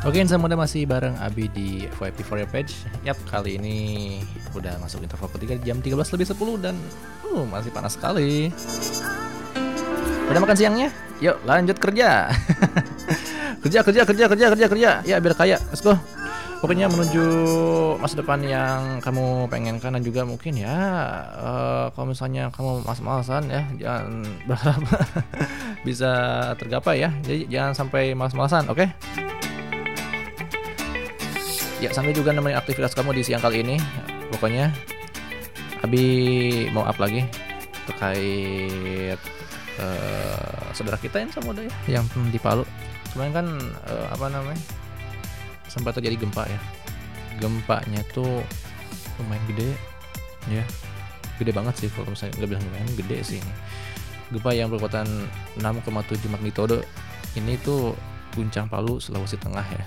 Oke, insan muda masih bareng Abi di FYP for your page. Yap, kali ini udah masuk interval ketiga jam 13:10 dan masih panas sekali. Udah makan siangnya? Yuk lanjut kerja. kerja. Ya biar kaya. Let's go. Pokoknya menuju masa depan yang kamu pengenkan dan juga mungkin ya kalau misalnya kamu malas-malasan ya jangan berharap bisa tergapai ya. Jadi jangan sampai malas-malasan, oke? Ya, sambil juga nemenin aktivitas kamu di siang kali ini. Pokoknya Abi mau up lagi terkait saudara kita yang sama udah ya, yang di Palu. Kemarin kan sempat terjadi gempa ya. Gempanya tuh lumayan gede ya. Gede banget sih kalau misalnya nggak bilang lumayan, gede sih ini. Gempa yang berkekuatan 6,7 magnitudo ini tuh guncang Palu, Sulawesi Tengah ya.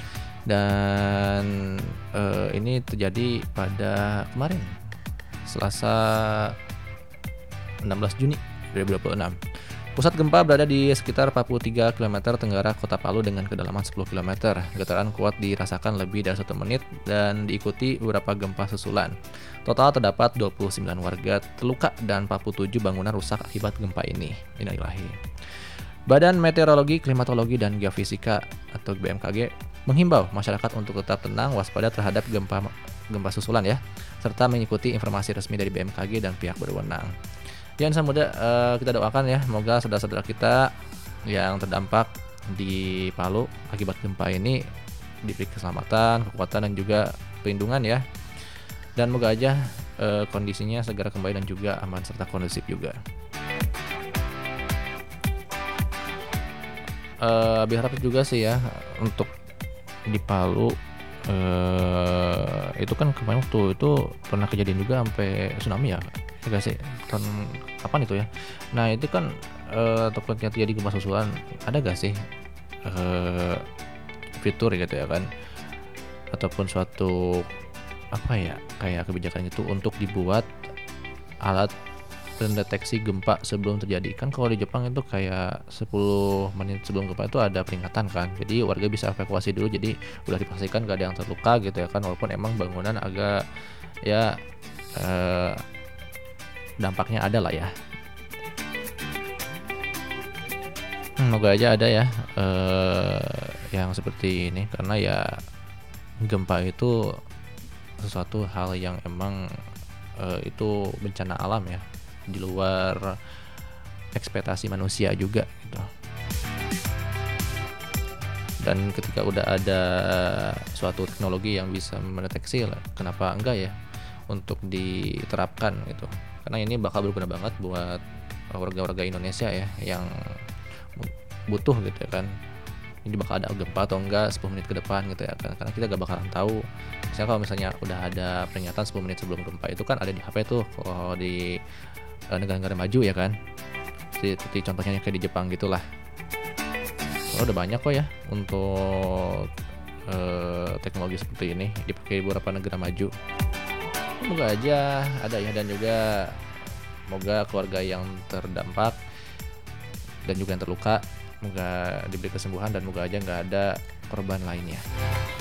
Dan ini terjadi pada kemarin Selasa 16 Juni 2026. Pusat gempa berada di sekitar 43 km tenggara kota Palu dengan kedalaman 10 km. Getaran kuat dirasakan lebih dari 1 menit dan diikuti beberapa gempa susulan. Total terdapat 29 warga terluka dan 47 bangunan rusak akibat gempa ini. Innalillahi. Badan Meteorologi, Klimatologi, dan Geofisika atau BMKG menghimbau masyarakat untuk tetap tenang, waspada terhadap gempa susulan ya, serta mengikuti informasi resmi dari BMKG dan pihak berwenang. Ya, insan muda, kita doakan ya, semoga saudara-saudara kita yang terdampak di Palu akibat gempa ini diberi keselamatan, kekuatan, dan juga perlindungan ya. Dan moga aja kondisinya segera kembali dan juga aman serta kondusif juga. Berharap juga sih ya untuk di Palu itu kan kemarin waktu itu pernah kejadian juga sampai tsunami ya gak sih, tahun kapan itu ya. Nah itu kan takutnya terjadi gempa susulan, ada gak sih fitur gitu ya kan, ataupun suatu kayak kebijakan itu untuk dibuat alat pendeteksi gempa sebelum terjadi. Kan kalau di Jepang itu kayak 10 menit sebelum gempa itu ada peringatan kan, jadi warga bisa evakuasi dulu, jadi udah dipastikan gak ada yang terluka gitu ya kan, walaupun emang bangunan agak ya dampaknya ada lah ya. Semoga aja ada ya yang seperti ini, karena ya gempa itu sesuatu hal yang emang itu bencana alam ya, di luar ekspektasi manusia juga gitu. Dan ketika udah ada suatu teknologi yang bisa mendeteksi, kenapa enggak ya untuk diterapkan gitu, karena ini bakal berguna banget buat warga-warga Indonesia ya yang butuh gitu ya kan, ini bakal ada gempa atau enggak 10 menit ke depan gitu ya kan, karena kita gak bakalan tahu. Misalnya kalau misalnya udah ada peringatan 10 menit sebelum gempa itu kan ada di HP tuh kalau di negara-negara maju ya kan, seperti contohnya kayak di Jepang gitulah. Udah banyak kok ya untuk teknologi seperti ini dipakai beberapa negara maju. Semoga aja ada ya, dan juga semoga keluarga yang terdampak dan juga yang terluka semoga diberi kesembuhan, dan semoga aja nggak ada korban lainnya.